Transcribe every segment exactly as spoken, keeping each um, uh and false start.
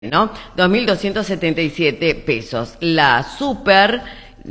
¿no? dos mil doscientos setenta y siete pesos. La Super,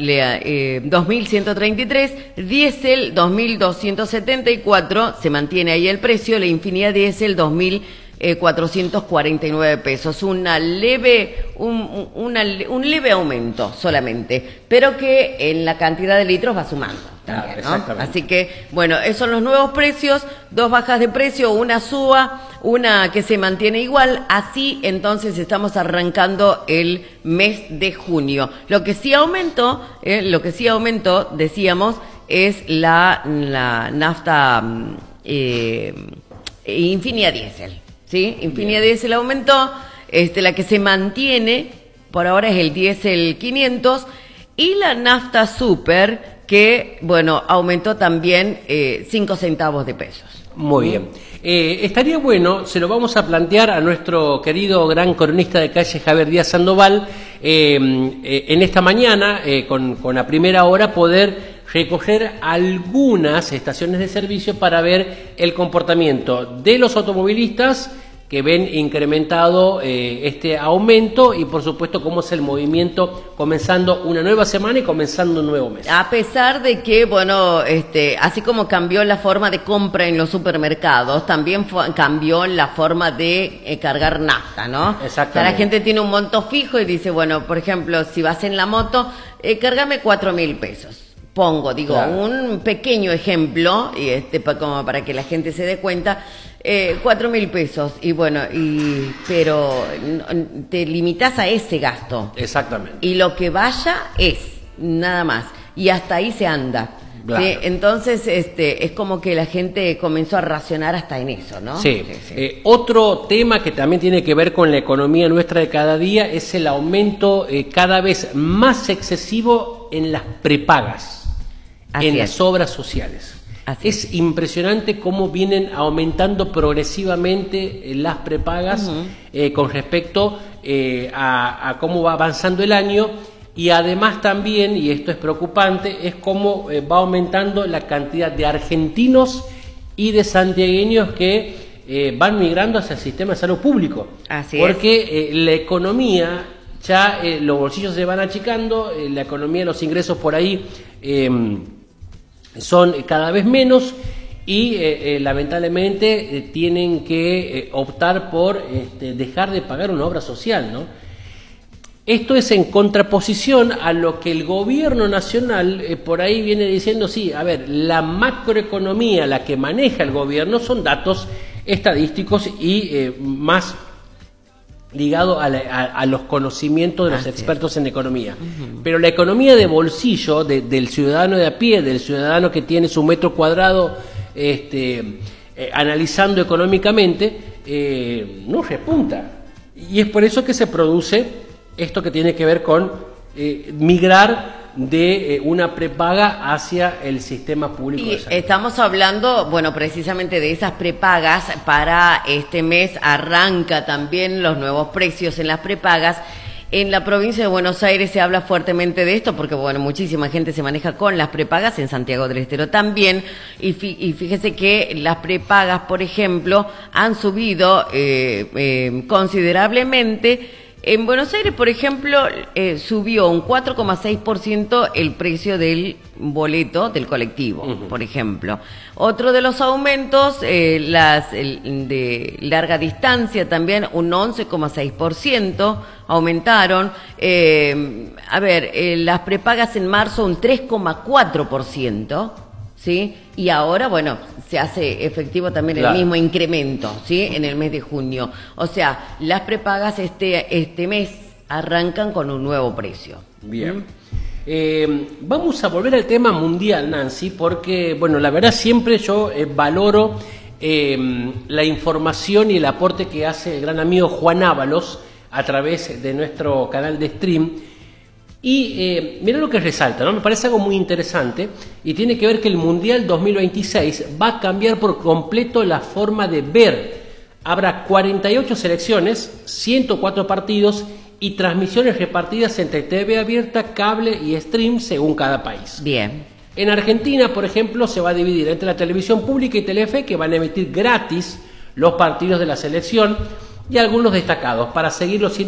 eh, dos mil ciento treinta y tres. Diésel, dos mil doscientos setenta y cuatro. Se mantiene ahí el precio. La Infinidad Diésel, dos mil cuatrocientos cuarenta y nueve pesos. Una leve, un, una, un leve aumento solamente, pero que en la cantidad de litros va sumando. También, ¿no? Así que, bueno, esos son los nuevos precios, dos bajas de precio, una suba, una que se mantiene igual, así entonces estamos arrancando el mes de junio. Lo que sí aumentó, eh, lo que sí aumentó, decíamos, es la, la nafta eh, Infinidad Diésel, ¿sí? Infinidad Diésel aumentó, este, la que se mantiene por ahora es el Diésel quinientos y la nafta Super, que, bueno, aumentó también eh, cinco centavos de pesos. Muy bien. Eh, estaría bueno, se lo vamos a plantear a nuestro querido gran cronista de calle, Javier Díaz Sandoval, eh, eh, en esta mañana, eh, con, con la primera hora, poder recoger algunas estaciones de servicio para ver el comportamiento de los automovilistas que ven incrementado eh, este aumento y por supuesto cómo es el movimiento comenzando una nueva semana y comenzando un nuevo mes. A pesar de que, bueno, este, así como cambió la forma de compra en los supermercados, también fue, cambió la forma de eh, cargar nafta, ¿no? Exactamente. O sea, la gente tiene un monto fijo y dice, bueno, por ejemplo, si vas en la moto, eh, cárgame cuatro mil pesos. Pongo, digo, claro, un pequeño ejemplo, y este, pa, como para que la gente se dé cuenta, eh, cuatro mil pesos, y bueno, y pero te limitas a ese gasto. Exactamente. Y lo que vaya es, nada más, y hasta ahí se anda. Claro. ¿Sí? Entonces, este, es como que la gente comenzó a racionar hasta en eso, ¿no? Sí. Sí, sí. Eh, otro tema que también tiene que ver con la economía nuestra de cada día es el aumento eh, cada vez más excesivo en las prepagas. Así en es. Las obras sociales. Así es, es impresionante cómo vienen aumentando progresivamente las prepagas uh-huh. eh, con respecto eh, a, a cómo va avanzando el año y además también, y esto es preocupante, es cómo eh, va aumentando la cantidad de argentinos y de santiagueños que eh, van migrando hacia el sistema de salud público. Así porque es. eh, la economía, ya eh, los bolsillos se van achicando, eh, la economía, los ingresos por ahí Eh, son cada vez menos y eh, eh, lamentablemente eh, tienen que eh, optar por este, dejar de pagar una obra social, ¿no? Esto es en contraposición a lo que el gobierno nacional eh, por ahí viene diciendo, sí, a ver, la macroeconomía, la que maneja el gobierno, son datos estadísticos y eh, más ligado a, la, a, a los conocimientos de los Así expertos es. en economía. Uh-huh. Pero la economía de bolsillo de, del ciudadano de a pie, del ciudadano que tiene su metro cuadrado este, eh, analizando económicamente, eh, no repunta. Y es por eso que se produce esto que tiene que ver con eh, migrar de eh, una prepaga hacia el sistema público y de salud. Estamos hablando, bueno, precisamente de esas prepagas. Para este mes arranca también los nuevos precios en las prepagas. En la provincia de Buenos Aires se habla fuertemente de esto porque, bueno, muchísima gente se maneja con las prepagas, en Santiago del Estero también, y, fí- y fíjese que las prepagas, por ejemplo, han subido eh, eh, considerablemente. En Buenos Aires, por ejemplo, eh, subió un cuatro coma seis por ciento el precio del boleto del colectivo, uh-huh. por ejemplo. Otro de los aumentos, eh, las el, de larga distancia también, un once coma seis por ciento aumentaron. Eh, a ver, eh, las prepagas en marzo un tres coma cuatro por ciento. ¿Sí? Y ahora, bueno, se hace efectivo también claro. el mismo incremento, ¿sí? En el mes de junio. O sea, las prepagas este, este mes arrancan con un nuevo precio. Bien. ¿Mm? Eh, vamos a volver al tema mundial, Nancy, porque, bueno, la verdad siempre yo eh, valoro eh, la información y el aporte que hace el gran amigo Juan Ábalos a través de nuestro canal de stream. Y eh, mira lo que resalta, ¿no? Me parece algo muy interesante y tiene que ver que el Mundial dos mil veintiséis va a cambiar por completo la forma de ver. Habrá cuarenta y ocho selecciones, ciento cuatro partidos y transmisiones repartidas entre T V abierta, cable y stream según cada país. Bien. En Argentina, por ejemplo, se va a dividir entre la televisión pública y Telefe, que van a emitir gratis los partidos de la selección. y algunos destacados para seguir los